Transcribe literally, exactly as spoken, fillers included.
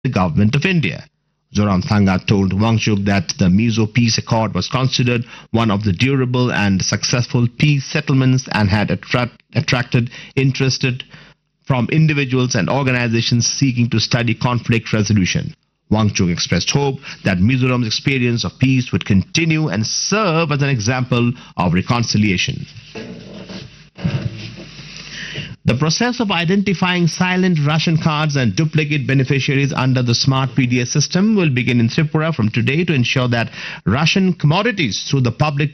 the government of India. Zoramthanga told Wangchuk that the Mizo Peace Accord was considered one of the durable and successful peace settlements and had attract, attracted interest from individuals and organizations seeking to study conflict resolution. Wangchuk expressed hope that Mizoram's experience of peace would continue and serve as an example of reconciliation. The process of identifying silent ration cards and duplicate beneficiaries under the Smart P D S system will begin in Tripura from today to ensure that ration commodities through the public